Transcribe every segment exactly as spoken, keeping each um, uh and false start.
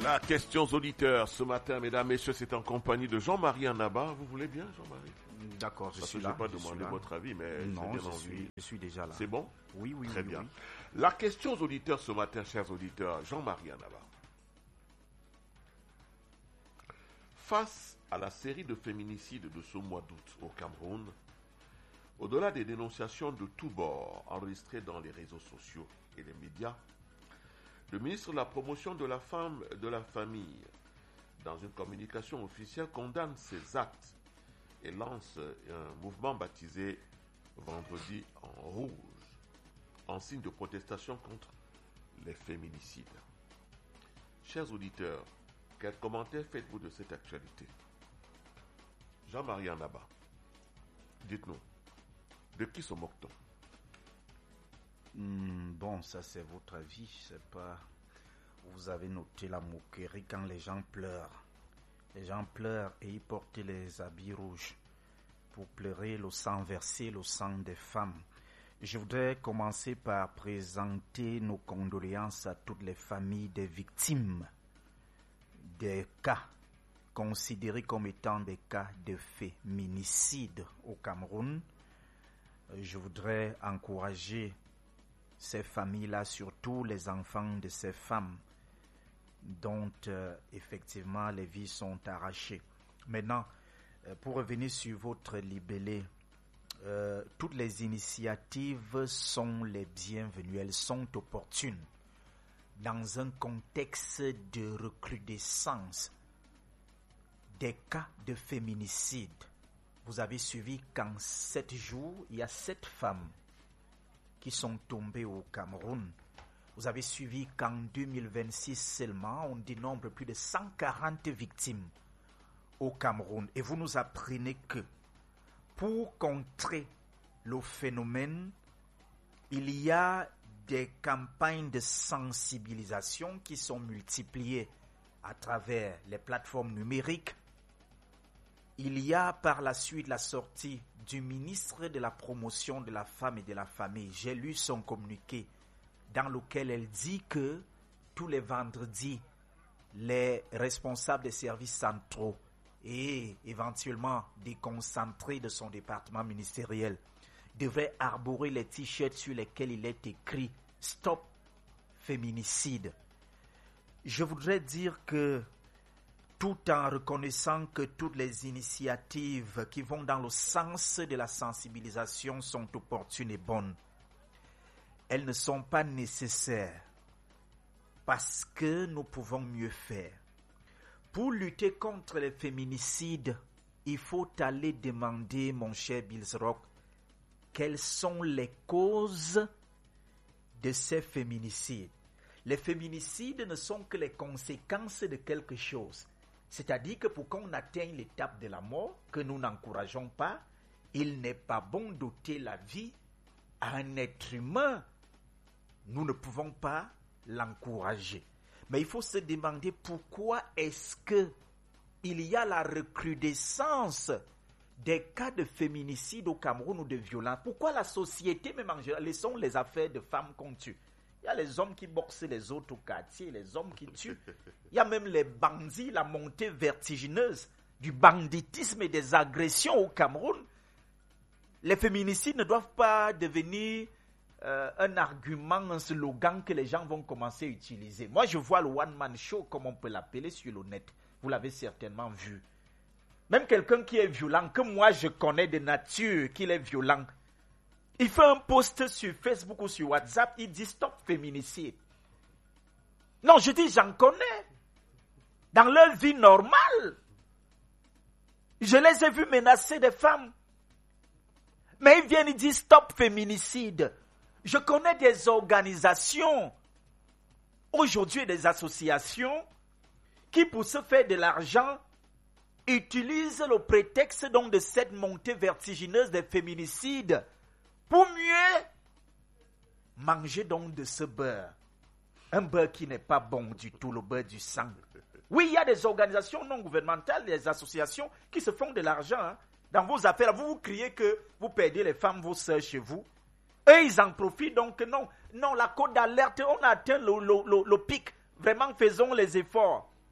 La question aux auditeurs ce matin, mesdames, messieurs, c'est en compagnie de Jean-Marie Annaba. Vous voulez bien, Jean-Marie? D'accord, je Parce suis que là. Je n'ai pas demandé votre avis, mais non, j'ai bien je envie. suis, je suis déjà là. C'est bon? Oui, oui, Très oui, bien. oui. La question aux auditeurs ce matin, chers auditeurs, Jean-Marie Annaba. Face à la série de féminicides de ce mois d'août au Cameroun, au-delà des dénonciations de tous bords enregistrées dans les réseaux sociaux et les médias, le ministre de la Promotion de la Femme et de la Famille, dans une communication officielle, condamne ces actes et lance un mouvement baptisé Vendredi en rouge, en signe de protestation contre les féminicides. Chers auditeurs, quel commentaire faites-vous de cette actualité? Jean-Marie Annaba, dites-nous, de qui se moque-t-on? Hmm, bon, ça c'est votre avis, c'est pas... Vous avez noté la moquerie quand les gens pleurent. Les gens pleurent et ils portent les habits rouges pour pleurer le sang versé, le sang des femmes. Je voudrais commencer par présenter nos condoléances à toutes les familles des victimes des cas considérés comme étant des cas de féminicide au Cameroun. Je voudrais encourager ces familles-là, surtout les enfants de ces femmes dont euh, effectivement les vies sont arrachées. Maintenant, euh, pour revenir sur votre libellé, euh, toutes les initiatives sont les bienvenues, elles sont opportunes. Dans un contexte de recrudescence des cas de féminicide, vous avez suivi qu'en sept jours, il y a sept femmes qui sont tombées au Cameroun. Vous avez suivi qu'en deux mille vingt-six seulement, on dénombre plus de cent quarante victimes au Cameroun. Et vous nous apprenez que pour contrer le phénomène, il y a des campagnes de sensibilisation qui sont multipliées à travers les plateformes numériques. Il y a par la suite la sortie du ministre de la Promotion de la Femme et de la Famille. J'ai lu son communiqué dans lequel elle dit que tous les vendredis, les responsables des services centraux et éventuellement déconcentrés de son département ministériel devraient arborer les t-shirts sur lesquels il est écrit « Stop féminicide ». Je voudrais dire que tout en reconnaissant que toutes les initiatives qui vont dans le sens de la sensibilisation sont opportunes et bonnes, elles ne sont pas nécessaires parce que nous pouvons mieux faire. Pour lutter contre les féminicides, il faut aller demander, mon cher Bilsrock, quelles sont les causes de ces féminicides. Les féminicides ne sont que les conséquences de quelque chose. C'est-à-dire que pour qu'on atteigne l'étape de la mort, que nous n'encourageons pas, il n'est pas bon d'ôter la vie à un être humain. Nous ne pouvons pas l'encourager. Mais il faut se demander pourquoi est-ce que il y a la recrudescence des cas de féminicide au Cameroun ou de violence. Pourquoi la société, même en général, laissons les affaires de femmes qu'on tue. Il y a les hommes qui boxent les autres au quartier, les hommes qui tuent. Il y a même les bandits, la montée vertigineuse du banditisme et des agressions au Cameroun. Les féminicides ne doivent pas devenir euh, un argument, un slogan que les gens vont commencer à utiliser. Moi, je vois le one-man show, comme on peut l'appeler sur le net. Vous l'avez certainement vu. Même quelqu'un qui est violent, que moi je connais de nature qu'il est violent, il fait un post sur Facebook ou sur WhatsApp, il dit stop féminicide. Non, je dis j'en connais. Dans leur vie normale, je les ai vus menacer des femmes. Mais ils viennent, ils disent stop féminicide. Je connais des organisations, aujourd'hui des associations, qui pour se faire de l'argent, utilisent le prétexte donc de cette montée vertigineuse des féminicides pour mieux manger donc de ce beurre. Un beurre qui n'est pas bon du tout, le beurre du sang. Oui, il y a des organisations non gouvernementales, des associations qui se font de l'argent. Hein. Dans vos affaires, vous vous criez que vous perdez les femmes, vos sœurs chez vous. Eux, ils en profitent donc non. Non, la cote d'alerte, on a atteint le, le, le, le pic. Vraiment, faisons les efforts.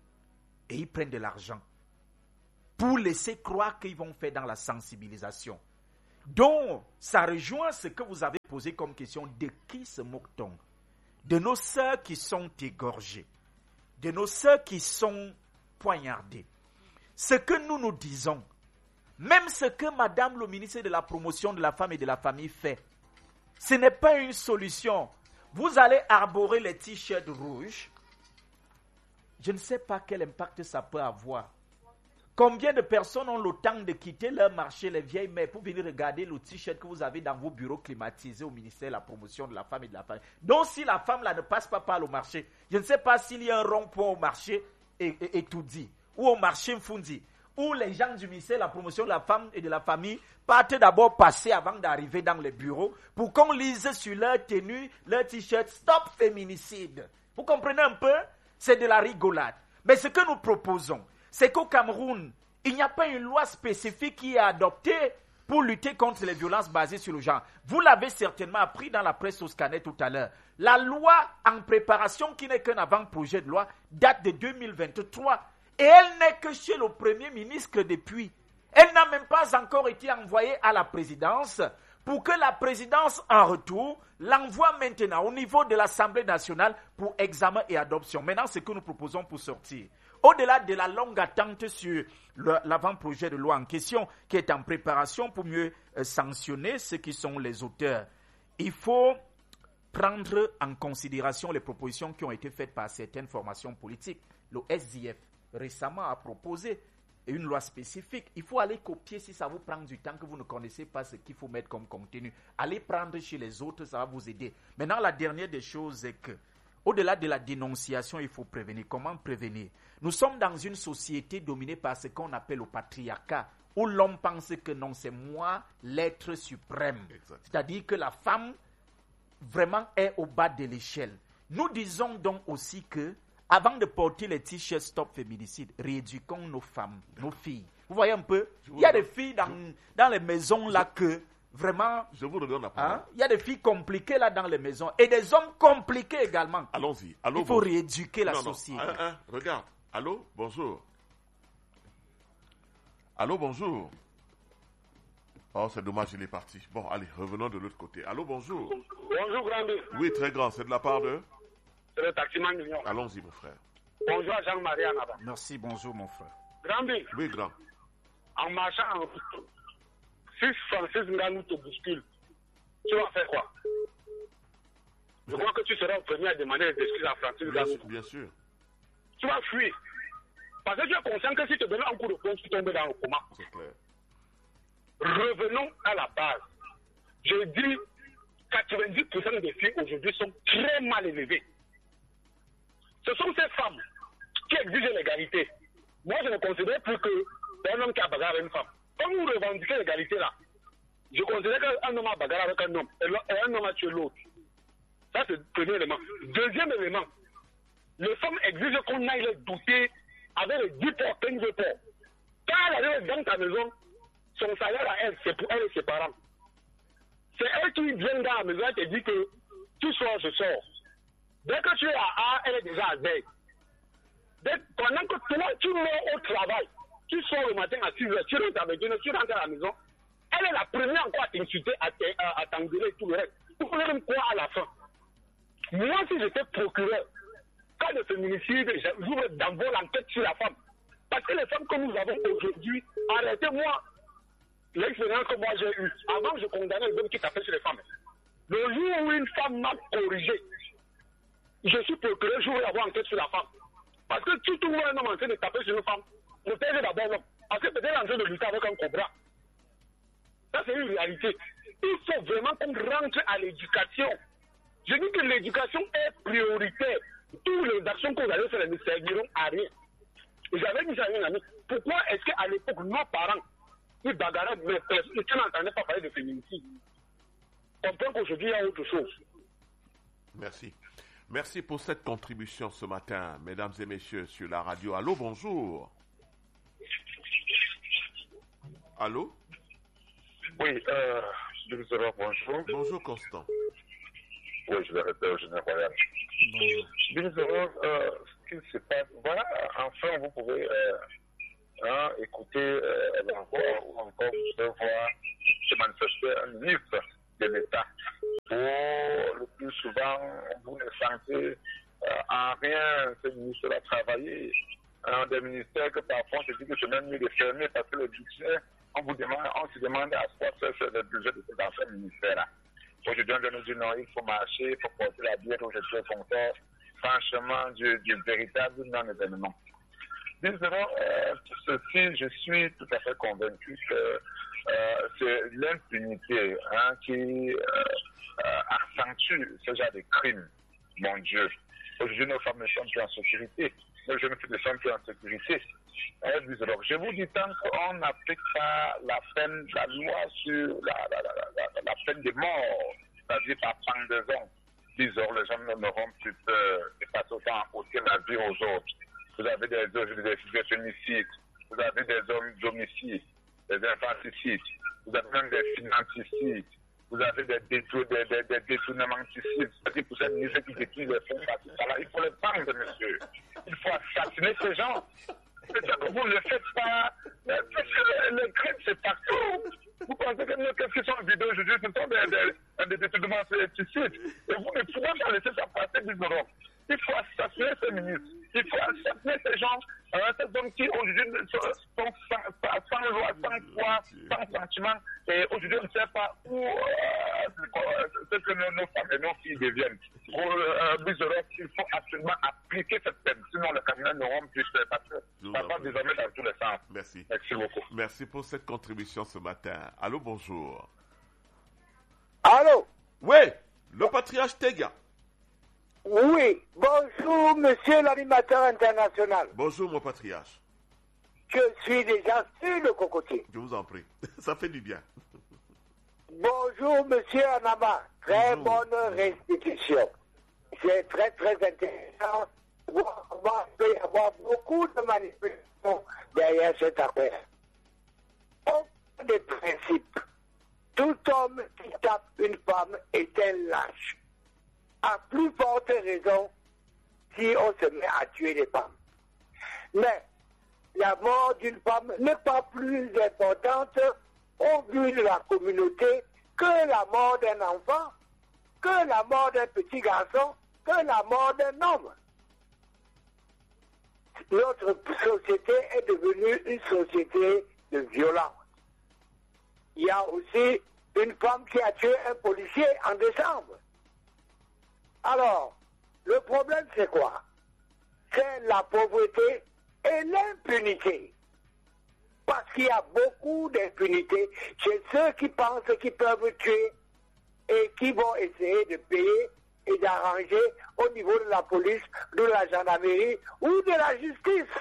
et ils prennent de l'argent pour laisser croire qu'ils vont faire dans la sensibilisation. Donc, ça rejoint ce que vous avez posé comme question. De qui se moque-t-on? De nos sœurs qui sont égorgées, de nos sœurs qui sont poignardées. Ce que nous nous disons, même ce que Madame le ministre de la Promotion de la Femme et de la Famille fait, ce n'est pas une solution. Vous allez arborer les t-shirts rouges. Je ne sais pas quel impact ça peut avoir. Combien de personnes ont le temps de quitter leur marché, les vieilles mères, pour venir regarder le t-shirt que vous avez dans vos bureaux climatisés au ministère de la Promotion de la Femme et de la Famille. Donc si la femme là ne passe pas par le marché, je ne sais pas s'il y a un rond-point au marché et, et, et tout dit, ou au marché Mfundi, où les gens du ministère de la Promotion de la Femme et de la Famille partent d'abord passer avant d'arriver dans les bureaux pour qu'on lise sur leur tenue, leur t-shirt « Stop féminicide ». Vous comprenez un peu? C'est de la rigolade. Mais ce que nous proposons, c'est qu'au Cameroun, il n'y a pas une loi spécifique qui est adoptée pour lutter contre les violences basées sur le genre. Vous l'avez certainement appris dans la presse au scanner tout à l'heure. La loi en préparation, qui n'est qu'un avant-projet de loi, date de deux mille vingt-trois. Et elle n'est que chez le Premier ministre depuis. Elle n'a même pas encore été envoyée à la présidence pour que la présidence, en retour, l'envoie maintenant au niveau de l'Assemblée nationale pour examen et adoption. Maintenant, c'est ce que nous proposons pour sortir. Au-delà de la longue attente sur le, l'avant-projet de loi en question, qui est en préparation pour mieux euh, sanctionner ceux qui sont les auteurs, il faut prendre en considération les propositions qui ont été faites par certaines formations politiques. Le S D F récemment a proposé une loi spécifique. Il faut aller copier si ça vous prend du temps, que vous ne connaissez pas ce qu'il faut mettre comme contenu. Allez prendre chez les autres, ça va vous aider. Maintenant, la dernière des choses est que, au-delà de la dénonciation, il faut prévenir. Comment prévenir? Nous sommes dans une société dominée par ce qu'on appelle le patriarcat, où l'homme pense que non, c'est moi l'être suprême. Exactement. C'est-à-dire que la femme, vraiment, est au bas de l'échelle. Nous disons donc aussi que, avant de porter les t-shirts Stop Féminicide, rééduquons nos femmes, nos filles. Vous voyez un peu? Il y a des filles dans, je, dans les maisons là que, vraiment... Je vous redonne la parole. Hein, il y a des filles compliquées là dans les maisons et des hommes compliqués également. Allons-y. Allô, il faut bonjour. rééduquer la non, société. Non. Un, un, regarde. Allô, bonjour. Allô, bonjour. Oh, c'est dommage, il est parti. Bon, allez, revenons de l'autre côté. Allô, bonjour. Bonjour, grand. Oui, très grand. C'est de la part de... C'est le taximan mignon. Allons-y, mon frère. Bonjour, Jean-Marie Anaba. Merci, bonjour, mon frère. Grand. Oui, grand. En marchant en route, si Francis Nganou te bouscule, tu vas faire quoi? Je crois que tu seras le premier à demander des excuses à Francis Nganou. Bien sûr. Tu vas fuir. Parce que tu es conscient que si tu te donnes un coup de poing, tu tombes dans le coma. C'est clair. Revenons à la base. Je dis quatre-vingt-dix pour cent des filles aujourd'hui sont très mal élevées. Ce sont ces femmes qui exigent l'égalité. Moi, je ne considère plus qu'un homme qui a bagarré avec une femme. Quand vous revendiquez l'égalité là, je considère qu'un homme a bagarré avec un homme et un homme a tué l'autre. Ça, c'est le premier élément. Deuxième élément, les femmes exigent qu'on aille les douter avec les dix ports, quinze ports. Quand elle arrive dans ta maison, son salaire à elle, c'est pour elle et ses parents. C'est elle qui vient dans la maison et te dit que tu sors, je sors. Dès que tu es à A, elle est déjà à Z. Dès, pendant que toi, tu mets au travail, tu sors le matin à six heures, tu rentres avec elle, tu rentres à la maison, elle est la première encore à t'insulter, à, à, à t'engueuler et tout le reste. Vous pouvez même quoi à la fin? Moi, si j'étais procureur, cas de féminicide, j'ouvre d'abord l'enquête sur la femme. Parce que les femmes que nous avons aujourd'hui, arrêtez-moi l'expérience que moi j'ai eue. Avant, je condamnais les hommes qui tapaient sur les femmes. Le jour où une femme m'a corrigé, je suis procureur, je veux avoir enquête sur la femme. Parce que si tu vois un homme en train de taper sur une femme, protège d'abord l'homme. Parce que peut-être en train de lutter avec un cobra. Ça, c'est une réalité. Il faut vraiment qu'on rentre à l'éducation. Je dis que l'éducation est prioritaire. Toutes les actions que vous allez faire ne serviront à rien. Et j'avais dit ça à une amie. Pourquoi est-ce qu'à l'époque, nos parents, ils bagarraient, mais tu n'entendais pas parler de féminicide? On comprend qu'aujourd'hui, il y a autre chose. Merci. Merci pour cette contribution ce matin, mesdames et messieurs, sur la radio. Allô, bonjour. Allô? Oui, euh, je vous dirai bonjour. Bonjour, Constant. Oui, je vais répéter au général Royal. Bonjour. Bien sûr, euh, ce qu'il se passe. Voilà, enfin, vous pouvez euh, hein, écouter euh, la voix ou encore vous pouvez voir se manifester un ministre de l'État. Pour le plus souvent, vous ne sentez euh, en rien ce ministre-là travailler. Un des ministères que parfois on se dit que c'est même mieux de fermer parce que le budget, on vous demande, on se demande à quoi sert le budget de cet ancien ministère-là. Aujourd'hui, on nous dit non, il faut marcher, il faut porter la bière aux gestions foncteurs, franchement, du, du véritable non-événement. Disons, euh, pour ceci, je suis tout à fait convaincu que euh, c'est l'impunité hein, qui euh, euh, accentue ce genre de crimes, mon Dieu. Aujourd'hui, nos femmes ne sont plus en sécurité. Nos jeunes filles ne sont plus en sécurité. Euh, alors, je vous dis, tant qu'on n'applique pas la peine, la loi sur la, la, la, la, la peine de mort, c'est-à-dire par pendaison, disons, les gens n'auront plus peur de passer autant à ôter la vie aux autres. Vous avez des, des, des féminicides, vous avez des hommes d'homicide, des infanticides, vous avez même des financicides, vous avez des, détour, des, des, des détournementicides, c'est-à-dire pour ces ministres qui détruisent les fonds, il faut les prendre, monsieur. Il faut assassiner ces gens. Vous ne le faites pas, parce que le crime c'est partout. Vous pensez que qu'est-ce qui sont en vidéo aujourd'hui, ce sont des, des, des détournements féminicides. Et vous ne pouvez pas laisser ça passer, disons. Il faut assassiner ces ministres. Il faut assassiner ces gens, euh, ces hommes qui aujourd'hui sont, sont sans, sans loi, sans foi, sans sentiment. Et aujourd'hui, on ne sait pas où euh, ce que nos, nos femmes et nos filles deviennent. Pour euh, Bizarre, il faut absolument appliquer cette peine. Sinon, les camions n'auront plus de parce que ça va désormais dans tous les sens. Merci. Merci beaucoup. Merci pour cette contribution ce matin. Allô, bonjour. Allô? Oui, le patriarche Tega. Oui, bonjour monsieur l'animateur international. Bonjour mon patriarche. Je suis déjà sur le cocotier. Je vous en prie, ça fait du bien. Bonjour monsieur Anama, très Bonjour. bonne restitution. C'est très très intéressant. Il peut y avoir beaucoup de manipulations derrière cette affaire. Aucun des principes. Tout homme qui tape une femme est un lâche. À plus forte raison si on se met à tuer les femmes. Mais la mort d'une femme n'est pas plus importante au vu de la communauté que la mort d'un enfant, que la mort d'un petit garçon, que la mort d'un homme. Notre société est devenue une société de violence. Il y a aussi une femme qui a tué un policier en décembre. Alors, le problème c'est quoi? C'est la pauvreté et l'impunité. Parce qu'il y a beaucoup d'impunité chez ceux qui pensent qu'ils peuvent tuer et qui vont essayer de payer et d'arranger au niveau de la police, de la gendarmerie ou de la justice.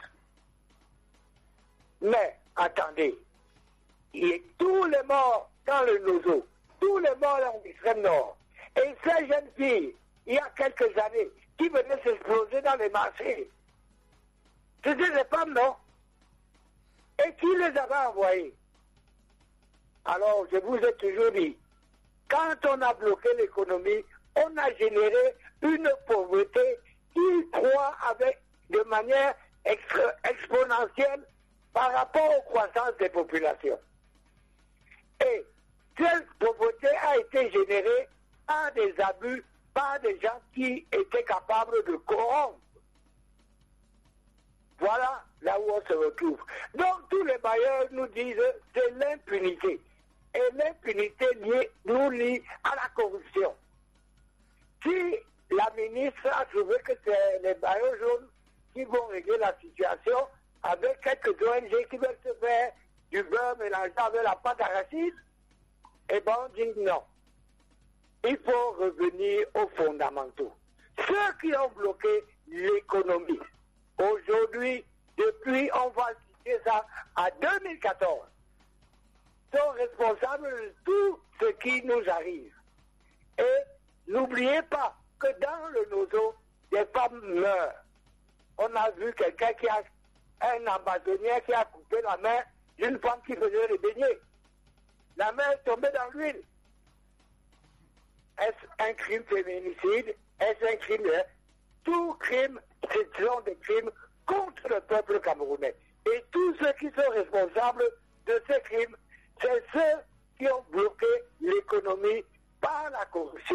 Mais, attendez, il y a tous les morts dans le Nozo, tous les morts dans l'extrême nord, et ces jeunes filles, il y a quelques années, qui venaient s'exploser dans les marchés. C'était des femmes, non? Et qui les avait envoyées? Alors, je vous ai toujours dit, quand on a bloqué l'économie, on a généré une pauvreté qui croît avec, de manière extra, exponentielle par rapport aux croissances des populations. Et cette pauvreté a été générée par des abus, par des gens qui étaient capables de corrompre. Voilà là où on se retrouve. Donc tous les bailleurs nous disent c'est l'impunité. Et l'impunité nous lie à la corruption. Si la ministre a trouvé que c'est les bailleurs jaunes qui vont régler la situation avec quelques O N G qui veulent se faire du beurre mélangé avec la pâte d'arachide, eh bien on dit non. Il faut revenir aux fondamentaux. Ceux qui ont bloqué l'économie, aujourd'hui, depuis, on va citer ça, à deux mille quatorze, sont responsables de tout ce qui nous arrive. Et n'oubliez pas que dans le Nozo, des femmes meurent. On a vu quelqu'un qui a, un ambassadeur qui a coupé la main d'une femme qui faisait les beignets. La main est tombée dans l'huile. Est-ce un crime féminicide? Est-ce un crime? Tout crime ce sont des crimes contre le peuple camerounais. Et tous ceux qui sont responsables de ces crimes, c'est ceux qui ont bloqué l'économie par la corruption.